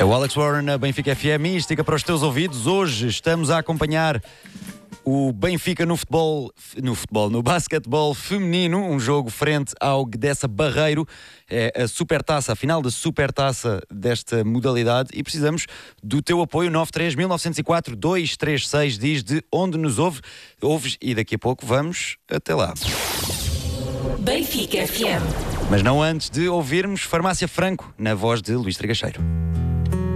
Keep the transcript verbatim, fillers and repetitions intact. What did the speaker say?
É o Alex Warren na Benfica F M, mística para os teus ouvidos. Hoje estamos a acompanhar o Benfica no futebol, no futebol, no basquetebol feminino, um jogo frente ao Gdessa Barreiro. É a supertaça, a final da supertaça desta modalidade, e precisamos do teu apoio. Nove três mil novecentos e quatro dois três seis, diz de onde nos ouve, ouves, e daqui a pouco vamos até lá. Benfica F M. Mas não antes de ouvirmos Farmácia Franco, na voz de Luís Trigacheiro.